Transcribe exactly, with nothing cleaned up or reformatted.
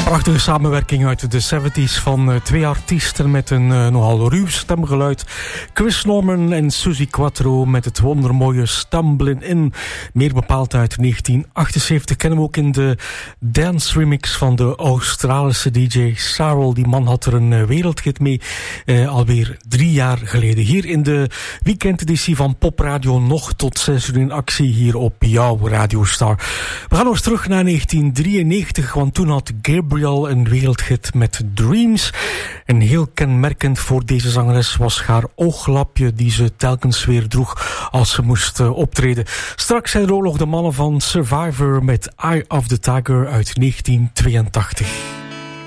Prachtige samenwerking uit de zeventies van uh, twee artiesten met een uh, nogal ruw stemgeluid. Chris Norman en Suzy Quatro met het wondermooie Stumbling In. Meer bepaald uit negentien achtenzeventig. Kennen we ook in de dance remix van de Australische D J Sarel. Die man had er een uh, wereldhit mee, uh, alweer drie jaar geleden. Hier in de weekendeditie van Pop Radio nog tot zes uur in actie hier op jouw Radio Star. We gaan nog eens terug naar negentien drieënnegentig, want toen had Gabriel een wereldhit met Dreams. En heel kenmerkend voor deze zangeres was haar ooglapje die ze telkens weer droeg als ze moest uh, optreden. Straks zijn er ook nog de mannen van Survivor met Eye of the Tiger uit negentien tweeëntachtig.